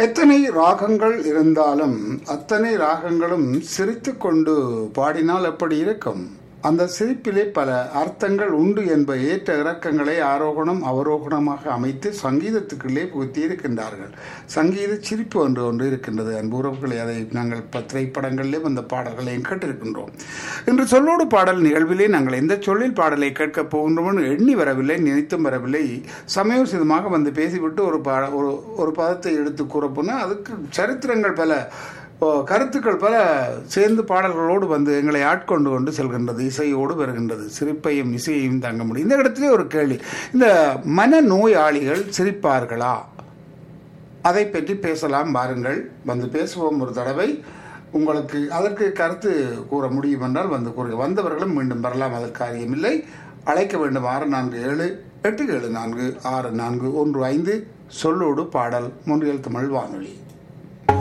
எத்தனை ராகங்கள் இருந்தாலும் அத்தனை ராகங்களும் சிரித்துக்கொண்டு பாடினால் எப்படி இருக்கும்? அந்த சிரிப்பிலே பல அர்த்தங்கள் உண்டு என்ப ஏற்ற இறக்கங்களை ஆரோகணம் அவரோகணமாக அமைத்து சங்கீதத்துக்குள்ளே புகுத்தி இருக்கின்றார்கள். சங்கீத சிரிப்பு ஒன்று இருக்கின்றது. அன்புறவுகளை அதை நாங்கள் திரைப்படங்களிலே அந்த பாடல்களையும் கேட்டிருக்கின்றோம். இன்று சொல்லோடு பாடல் நிகழ்விலே நாங்கள் எந்த சொல்லில் பாடலை கேட்கப் போகின்றோம் எண்ணி வரவில்லை, நினைத்தும் வரவில்லை. சமயோசிதமாக வந்து பேசிவிட்டு ஒரு பதத்தை எடுத்து கூறப்போனால் அதுக்கு சரித்திரங்கள் பல, கருத்துக்கள் பல சேர்ந்து பாடல்களோடு வந்து எங்களை ஆட்கொண்டு கொண்டு செல்கின்றது. இசையோடு வருகின்றது. சிரிப்பையும் இசையையும் தாங்க முடியும். இந்த இடத்திலே ஒரு கேள்வி, இந்த மன நோயாளிகள் சிரிப்பார்களா? அதை பற்றி பேசலாம். வாருங்கள், வந்து பேசுவோம் ஒரு தடவை. உங்களுக்கு அதற்கு கருத்து கூற முடியும் என்றால் வந்து கூறுங்க. வந்தவர்களும் மீண்டும் வரலாம், அதற்கு காரியமில்லை. அழைக்க வேண்டும் 647-874-6415. சொல்லோடு பாடல். மொன்றியல் தமிழ் வானொலி.